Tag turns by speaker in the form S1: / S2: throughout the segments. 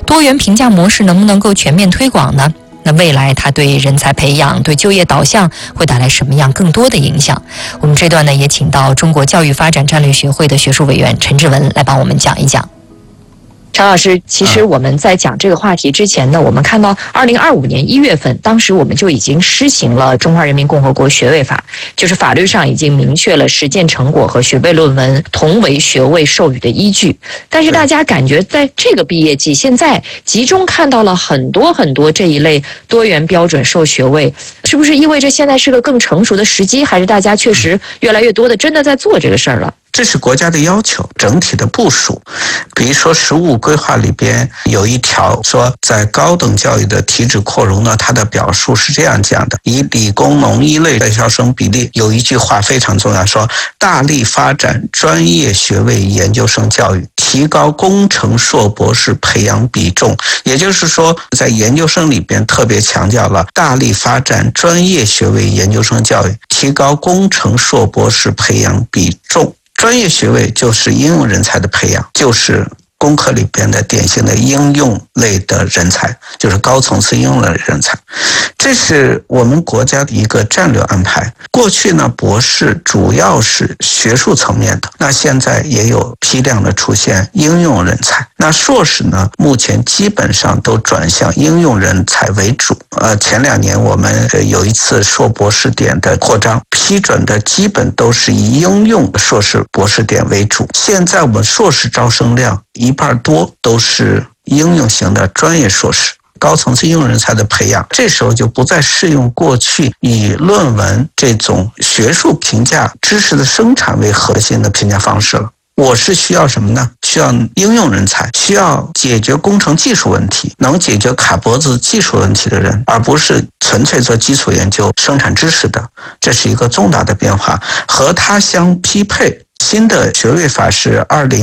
S1: 多元评价模式能不能够全面推广呢？那未来它对人才培养、对就业导向会带来什么样更多的影响？我们这段呢也请到中国教育发展战略学会的学术委员陈志文来帮我们讲一讲。陈老师，其实我们在讲这个话题之前呢，我们看到2025年1月份，当时我们就已经施行了《中华人民共和国学位法》，就是法律上已经明确了实践成果和学位论文同为学位授予的依据。但是大家感觉在这个毕业季，现在集中看到了很多这一类多元标准授学位，是不是意味着现在是个更成熟的时机，还是大家确实越来越多的真的在做这个事儿了？
S2: 这是国家的要求，整体的部署。比如说15规划里边有一条说，在高等教育的体制扩容呢，它的表述是这样讲的：以理工农一类在校生比例，有一句话非常重要，说大力发展专业学位研究生教育，提高工程硕博士培养比重。也就是说，在研究生里边特别强调了大力发展专业学位研究生教育，提高工程硕博士培养比重。专业学位就是应用人才的培养，就是工科里边的典型的应用类的人才，就是高层次应用的人才。这是我们国家的一个战略安排。过去呢，博士主要是学术层面的，那现在也有批量的出现应用人才。那硕士呢，目前基本上都转向应用人才为主。前2年我们有一次硕博士点的扩张，批准的基本都是以应用硕士博士点为主。现在我们硕士招生量1半多都是应用型的专业硕士。高层次应用人才的培养，这时候就不再适用过去以论文这种学术评价知识的生产为核心的评价方式了。我是需要什么呢？需要应用人才，需要解决工程技术问题，能解决卡脖子技术问题的人，而不是纯粹做基础研究生产知识的。这是一个重大的变化，和它相匹配。新的学位法是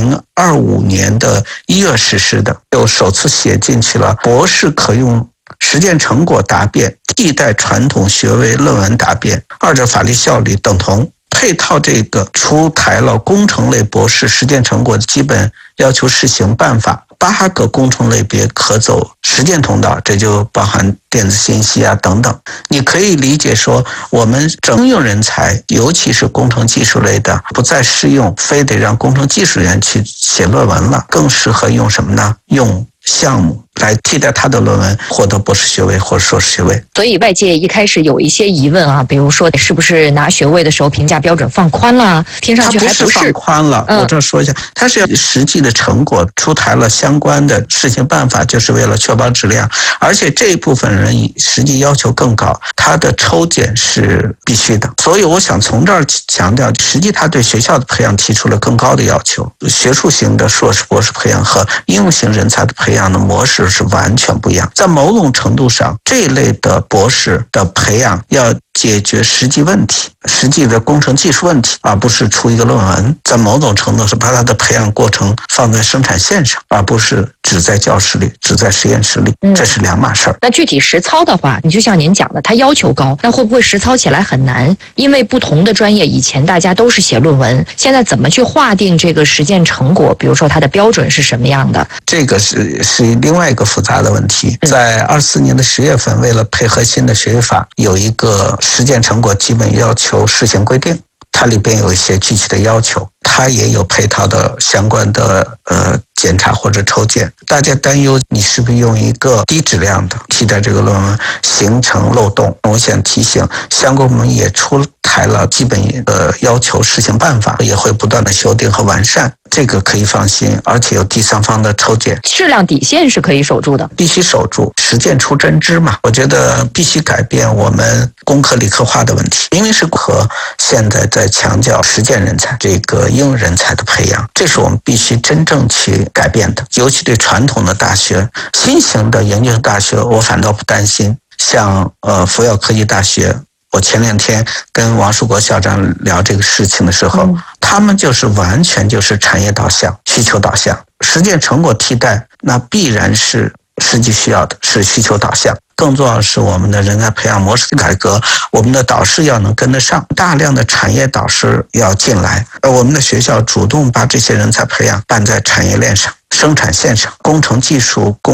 S2: 2025年的1月实施的，又首次写进去了博士可用实践成果答辩替代传统学位论文答辩，二者法律效力等同。配套这个出台了工程类博士实践成果的基本要求试行办法，8个工程类别可走实践通道，这就包含电子信息啊等等。你可以理解说，我们应用人才，尤其是工程技术类的，不再适用非得让工程技术员去写论文了，更适合用什么呢？用项目来替代他的论文，获得博士学位或者硕士学位。
S1: 所以外界一开始有一些疑问啊，比如说是不是拿学位的时候评价标准放宽了？听上去还不是
S2: 放宽了。我这说一下，它是实际的成果出台了相关的试行办法，就是为了确保质量。而且这一部分人实际要求更高，他的抽检是必须的。所以我想从这儿强调，实际他对学校的培养提出了更高的要求。学术型的硕士博士培养和应用型人才的培养的模式是完全不一样。在某种程度上，这一类的博士的培养要解决实际问题，实际的工程技术问题，而不是出一个论文。在某种程度是把他的培养过程放在生产线上，而不是只在教室里，只在实验室里，这是两码事儿。
S1: 那具体实操的话，你就像您讲的，它要求高，那会不会实操起来很难？因为不同的专业，以前大家都是写论文，现在怎么去划定这个实践成果？比如说它的标准是什么样的？
S2: 这个是另外一个复杂的问题。在24年的10月份，为了配合新的学位法，有一个实践成果基本要求试行规定，它里边有一些具体的要求，它也有配套的相关的检查或者抽检。大家担忧你是不是用一个低质量的替代这个论文，形成漏洞。我想提醒，相关部门也出台了基本的要求试行办法，也会不断的修订和完善，这个可以放心，而且有第三方的抽检。
S1: 质量底线是可以守住的，
S2: 必须守住，实践出真知嘛。我觉得必须改变我们工科理科化的问题，明明是和现在在强调实践人才这个应用人才的培养，这是我们必须真正去改变的。尤其对传统的大学，新型的研究生大学，我反倒不担心。像福耀科技大学，我前2天跟王树国校长聊这个事情的时候，他们就是完全就是产业导向、需求导向，实践成果替代，那必然是实际需要的，是需求导向。更重要的是我们的人才培养模式的改革，我们的导师要能跟得上，大量的产业导师要进来，而我们的学校主动把这些人才培养办在产业链上、生产线上，工程技术